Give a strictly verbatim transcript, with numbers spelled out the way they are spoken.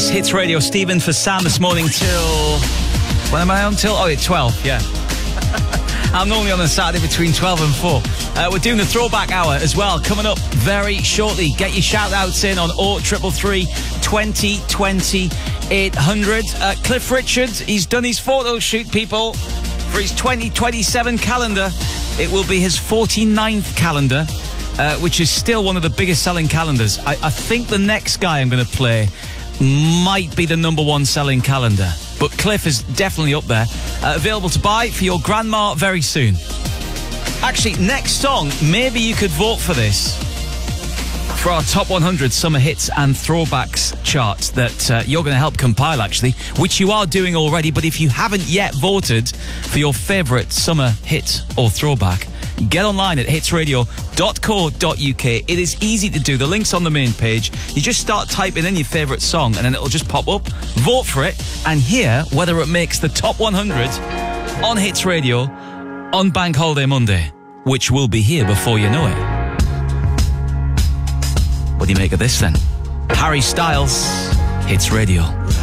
Yes, Hits Radio. Stephen for Sam this morning till... When am I on till? Oh, it's twelve, yeah. I'm normally on a Saturday between twelve and four. Uh, we're doing the throwback hour as well, coming up very shortly. Get your shout-outs in on oh triple three, twenty, twenty, eight hundred. Uh, Cliff Richard, he's done his photo shoot, people, for his twenty twenty-seven calendar. It will be his forty-ninth calendar, uh, which is still one of the biggest selling calendars. I, I think the next guy I'm going to play might be the number one selling calendar. But Cliff is definitely up there. Uh, available to buy for your grandma very soon. Actually, next song, maybe you could vote for this. For our top one hundred summer hits and throwbacks chart that uh, you're going to help compile, actually, which you are doing already. But if you haven't yet voted for your favourite summer hit or throwback, get online at hits radio dot co dot uk. It is easy to do. The link's on the main page. You just start typing in your favourite song and then it'll just pop up. Vote for it and hear whether it makes the top one hundred on Hits Radio on Bank Holiday Monday, which will be here before you know it. What do you make of this then? Harry Styles, Hits Radio.